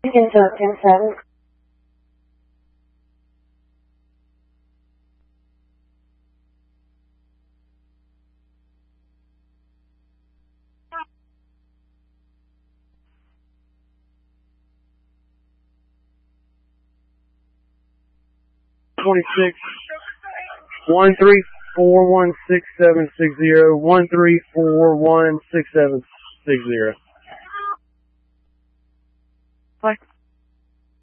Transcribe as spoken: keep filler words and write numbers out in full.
Into ten seven. twenty-six, one three four one six seven six zero, one three four one six seven six zero. Bye.